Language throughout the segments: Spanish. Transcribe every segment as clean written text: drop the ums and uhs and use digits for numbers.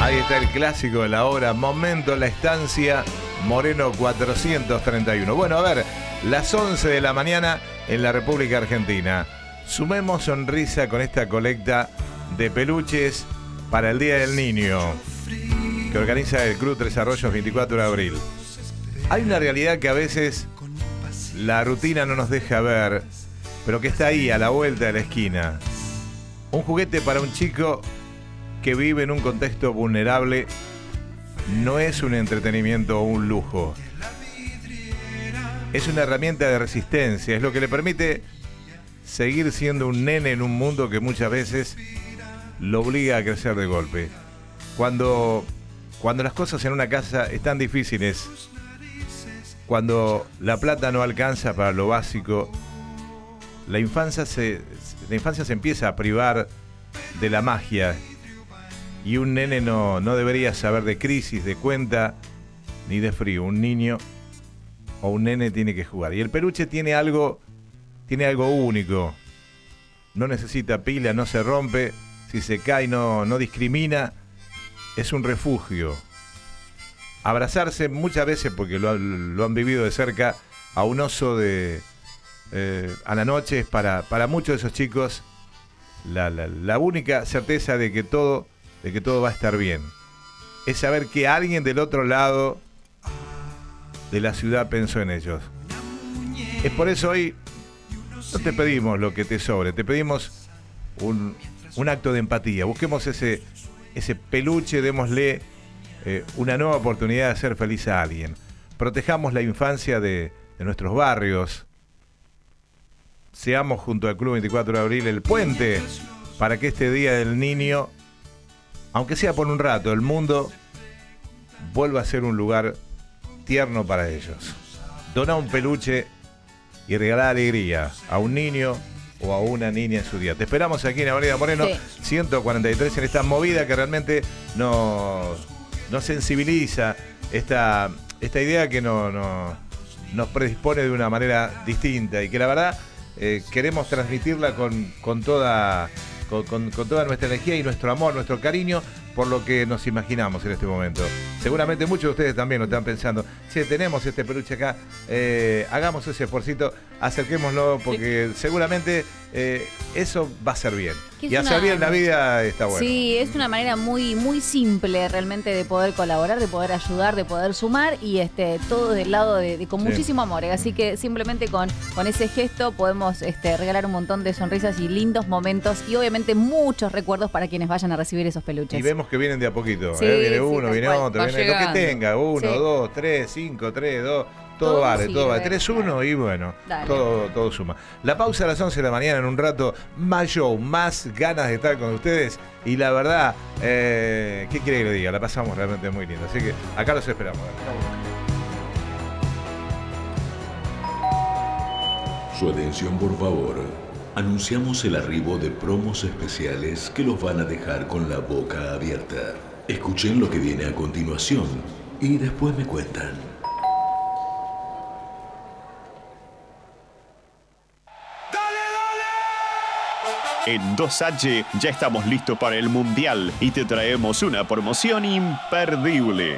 Ahí está el clásico de la hora, Momento, La Estancia, Moreno 431. Bueno, a ver, las 11 de la mañana en la República Argentina. Sumemos sonrisa con esta colecta de peluches para el Día del Niño, que organiza el Club Tres Arroyos 24 de abril. Hay una realidad que a veces la rutina no nos deja ver, pero que está ahí, a la vuelta de la esquina. Un juguete para un chico que vive en un contexto vulnerable no es un entretenimiento o un lujo. Es una herramienta de resistencia, es lo que le permite seguir siendo un nene en un mundo que muchas veces lo obliga a crecer de golpe. Cuando las cosas en una casa están difíciles, cuando la plata no alcanza para lo básico, la infancia se empieza a privar de la magia. Y un nene no debería saber de crisis, de cuenta, ni de frío. Un niño o un nene tiene que jugar. Y el peluche tiene algo único. No necesita pila, no se rompe. Si se cae, no discrimina. Es un refugio. Abrazarse muchas veces, porque lo han vivido de cerca, a un oso a la noche es para muchos de esos chicos la única certeza de que todo va a estar bien. Es saber que alguien del otro lado de la ciudad pensó en ellos. Es por eso hoy no te pedimos lo que te sobre, te pedimos un acto de empatía. Busquemos ese peluche, démosle una nueva oportunidad de hacer feliz a alguien. Protejamos la infancia de nuestros barrios. Seamos junto al Club 24 de abril el puente para que este Día del Niño, aunque sea por un rato, el mundo vuelva a ser un lugar tierno para ellos. Dona un peluche y regala alegría a un niño o a una niña en su día. Te esperamos aquí en Avenida Moreno, sí, 143, en esta movida que realmente nos sensibiliza, esta idea que nos predispone de una manera distinta y que la verdad queremos transmitirla con toda nuestra energía y nuestro amor, nuestro cariño por lo que nos imaginamos en este momento. Seguramente muchos de ustedes también lo están pensando. Si tenemos este peluche acá, hagamos ese esfuercito, acerquémoslo, porque seguramente eso va a ser bien. Y hacer bien la vida está bueno. Sí, es una manera muy, muy simple realmente de poder colaborar, de poder ayudar, de poder sumar y todo del lado con muchísimo amor. Así que simplemente con ese gesto podemos regalar un montón de sonrisas y lindos momentos y obviamente muchos recuerdos para quienes vayan a recibir esos peluches. Y vemos que vienen de a poquito. Sí, viene uno, viene cual, otro, viene lo que tenga. 1, 2, 3, 5, 3, 2. Todo vale, todo vale. 3-1 y bueno, todo suma. La pausa a las 11 de la mañana, en un rato, más show, más ganas de estar con ustedes. Y la verdad, ¿qué quiere que le diga? La pasamos realmente muy lindo. Así que acá los esperamos. Su atención, por favor. Anunciamos el arribo de promos especiales que los van a dejar con la boca abierta. Escuchen lo que viene a continuación y después me cuentan. En 2H ya estamos listos para el Mundial y te traemos una promoción imperdible.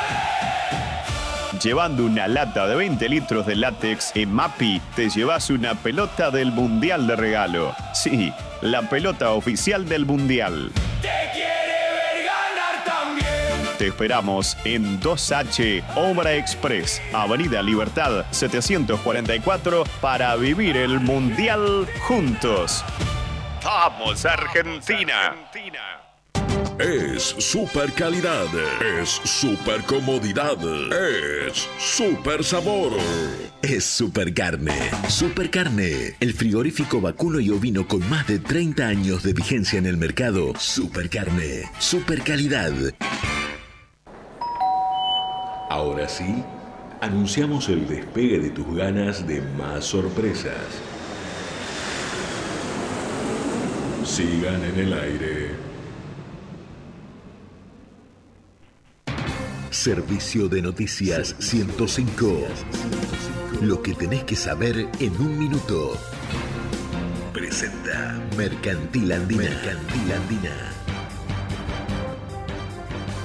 Llevando una lata de 20 litros de látex en Mapi, te llevas una pelota del Mundial de regalo. Sí, la pelota oficial del Mundial. ¿Te quiere ver ganar también? Te esperamos en 2H Obra Express, Avenida Libertad 744, para vivir el Mundial juntos. ¡Vamos, Argentina! Es super calidad, es super comodidad, es super sabor. Es super carne. Super carne, el frigorífico vacuno y ovino con más de 30 años de vigencia en el mercado. Super carne, super calidad. Ahora sí, anunciamos el despegue de tus ganas de más sorpresas. Sigan en el aire. Servicio de Noticias 105. Lo que tenés que saber en un minuto. Presenta Mercantil Andina.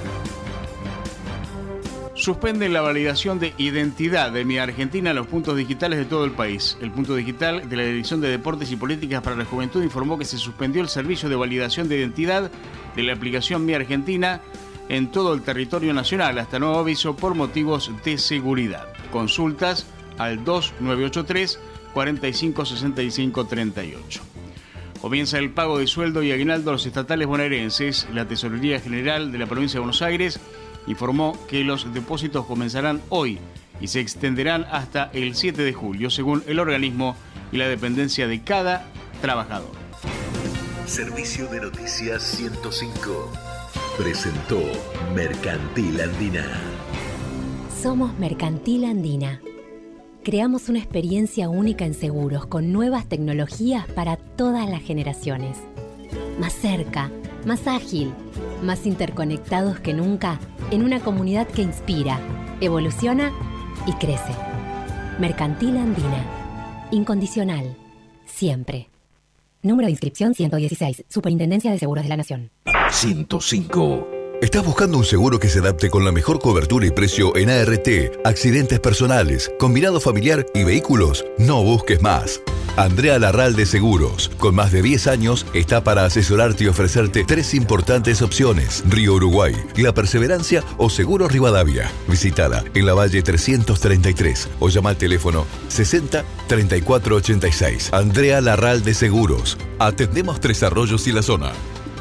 Suspenden la validación de identidad de Mi Argentina en los puntos digitales de todo el país. El punto digital de la Dirección de Deportes y Políticas para la Juventud informó que se suspendió el servicio de validación de identidad de la aplicación Mi Argentina en todo el territorio nacional, hasta nuevo aviso, por motivos de seguridad. Consultas al 2983 4565 38. Comienza el pago de sueldo y aguinaldo a los estatales bonaerenses. La Tesorería General de la Provincia de Buenos Aires informó que los depósitos comenzarán hoy y se extenderán hasta el 7 de julio, según el organismo y la dependencia de cada trabajador. Servicio de Noticias 105 presentó Mercantil Andina. Somos Mercantil Andina. Creamos una experiencia única en seguros con nuevas tecnologías para todas las generaciones. Más cerca, más ágil, más interconectados que nunca en una comunidad que inspira, evoluciona y crece. Mercantil Andina. Incondicional. Siempre. Número de inscripción 116. Superintendencia de Seguros de la Nación. 105. ¿Estás buscando un seguro que se adapte con la mejor cobertura y precio en ART, accidentes personales, combinado familiar y vehículos? No busques más. Andrea Larralde Seguros, con más de 10 años, está para asesorarte y ofrecerte 3 importantes opciones: Río Uruguay, La Perseverancia o Seguro Rivadavia. Visítala en la Valle 333 o llama al teléfono 60 34 86. Andrea Larralde Seguros. Atendemos Tres Arroyos y la zona.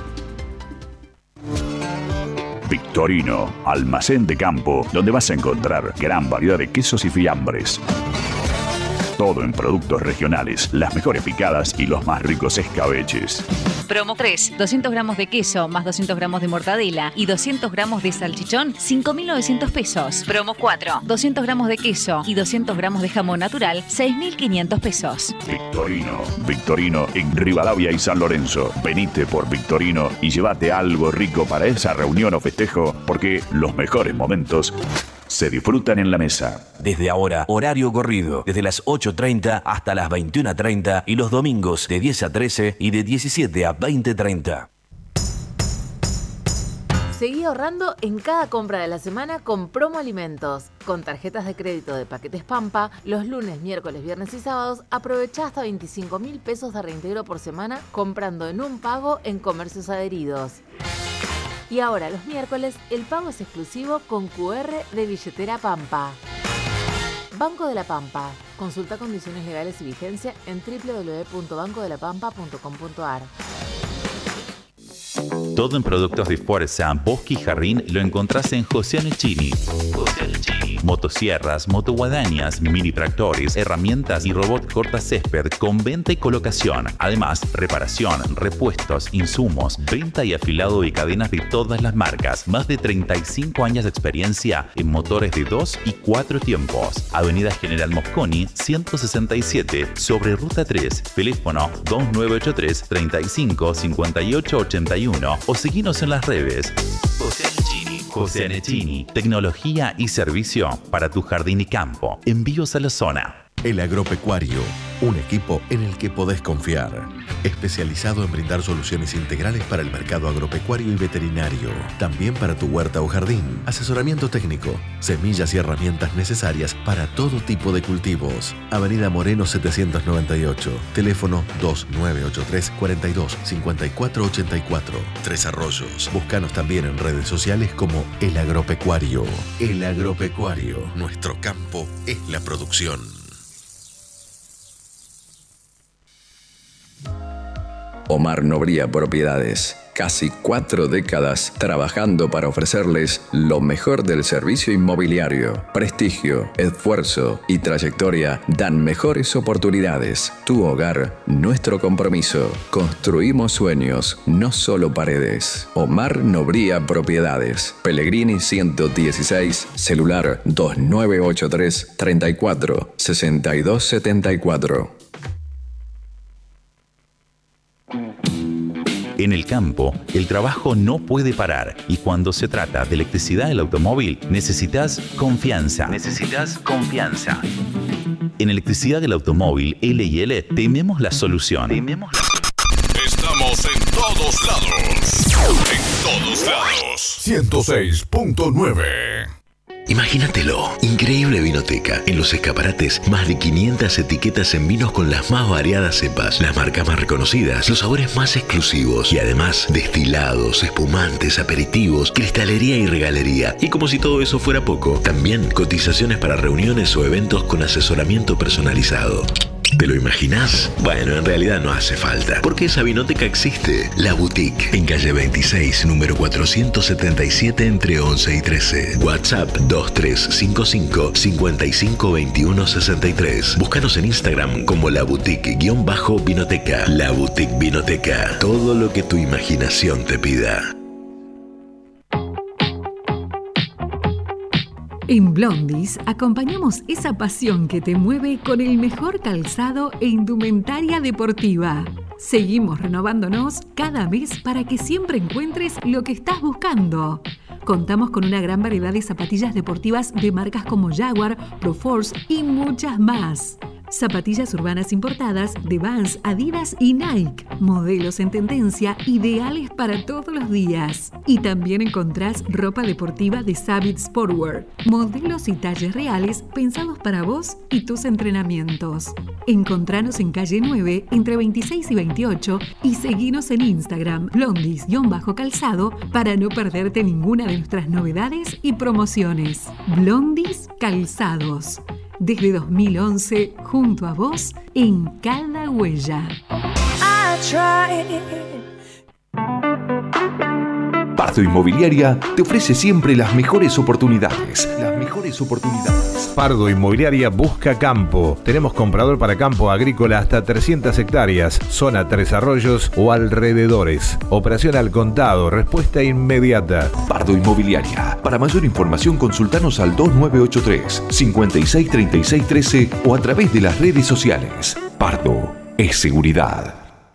Victorino, almacén de campo, donde vas a encontrar gran variedad de quesos y fiambres. Todo en productos regionales, las mejores picadas y los más ricos escabeches. Promo 3, 200 gramos de queso más 200 gramos de mortadela y 200 gramos de salchichón, 5.900 pesos. Promo 4, 200 gramos de queso y 200 gramos de jamón natural, 6.500 pesos. Victorino en Rivadavia y San Lorenzo. Venite por Victorino y llévate algo rico para esa reunión o festejo, porque los mejores momentos se disfrutan en la mesa. Desde ahora, horario corrido, desde las 8:30 hasta las 21:30 y los domingos de 10 a 13 y de 17 a 20:30. Seguí ahorrando en cada compra de la semana con Promo Alimentos. Con tarjetas de crédito de Paquetes Pampa, los lunes, miércoles, viernes y sábados, aprovechá hasta 25.000 pesos de reintegro por semana comprando en un pago en comercios adheridos. Y ahora, los miércoles, el pago es exclusivo con QR de Billetera Pampa. Banco de la Pampa. Consulta condiciones legales y vigencia en www.bancodelapampa.com.ar. Todo en productos de fuerza, bosque y jardín lo encontrás en José Anechini. Motosierras, motoguadañas, mini tractores, herramientas y robot corta césped con venta y colocación. Además, reparación, repuestos, insumos, venta y afilado de cadenas de todas las marcas. Más de 35 años de experiencia en motores de 2 y 4 tiempos. Avenida General Mosconi, 167, sobre Ruta 3. Teléfono 2983 35 58 81 o seguinos en las redes. José Anechini, tecnología y servicio para tu jardín y campo. Envíos a la zona. El Agropecuario, un equipo en el que podés confiar. Especializado en brindar soluciones integrales para el mercado agropecuario y veterinario. También para tu huerta o jardín. Asesoramiento técnico, semillas y herramientas necesarias para todo tipo de cultivos. Avenida Moreno 798. Teléfono 2983 42 54 84. Tres Arroyos. Búscanos también en redes sociales como El Agropecuario. El Agropecuario. Nuestro campo es la producción. Omar Nobría Propiedades. Casi 4 décadas trabajando para ofrecerles lo mejor del servicio inmobiliario. Prestigio, esfuerzo y trayectoria dan mejores oportunidades. Tu hogar, nuestro compromiso. Construimos sueños, no solo paredes. Omar Nobría Propiedades. Pellegrini 116, celular 2983 34 62 74. En el campo, el trabajo no puede parar y cuando se trata de electricidad del automóvil, necesitas confianza. En Electricidad del Automóvil L&L tenemos la solución. Estamos en todos lados. En todos lados. 106.9. Imagínatelo, increíble vinoteca. En los escaparates, más de 500 etiquetas en vinos con las más variadas cepas, las marcas más reconocidas, los sabores más exclusivos y además destilados, espumantes, aperitivos, cristalería y regalería. Y como si todo eso fuera poco, también cotizaciones para reuniones o eventos con asesoramiento personalizado. ¿Te lo imaginás? Bueno, en realidad no hace falta, porque esa vinoteca existe. La Boutique, en calle 26, número 477, entre 11 y 13. WhatsApp 2355 552163. Búscanos en Instagram como La Boutique-Vinoteca. La Boutique Vinoteca. Todo lo que tu imaginación te pida. En Blondis acompañamos esa pasión que te mueve con el mejor calzado e indumentaria deportiva. Seguimos renovándonos cada mes para que siempre encuentres lo que estás buscando. Contamos con una gran variedad de zapatillas deportivas de marcas como Jaguar, Proforce y muchas más. Zapatillas urbanas importadas de Vans, Adidas y Nike. Modelos en tendencia, ideales para todos los días. Y también encontrás ropa deportiva de Savage Sportwear. Modelos y talles reales pensados para vos y tus entrenamientos. Encontranos en calle 9, entre 26 y 28 y seguinos en Instagram, Blondis-calzado, para no perderte ninguna de nuestras novedades y promociones. Blondis Calzados. Desde 2011, junto a vos, en cada huella. Pardo Inmobiliaria te ofrece siempre las mejores oportunidades. Pardo Inmobiliaria busca campo. Tenemos comprador para campo agrícola hasta 300 hectáreas, zona 3 Arroyos o alrededores. Operación al contado, respuesta inmediata. Pardo Inmobiliaria. Para mayor información consultanos al 2983 563613 o a través de las redes sociales. Pardo es seguridad.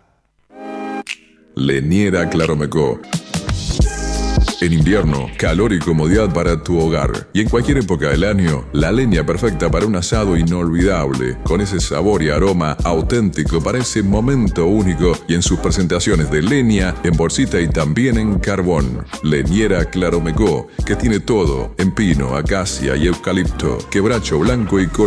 Leniera Claromecó. En invierno, calor y comodidad para tu hogar. Y en cualquier época del año, la leña perfecta para un asado inolvidable, con ese sabor y aroma auténtico para ese momento único y en sus presentaciones de leña, en bolsita y también en carbón. Leñera Claromecó, que tiene todo en pino, acacia y eucalipto, quebracho blanco y color.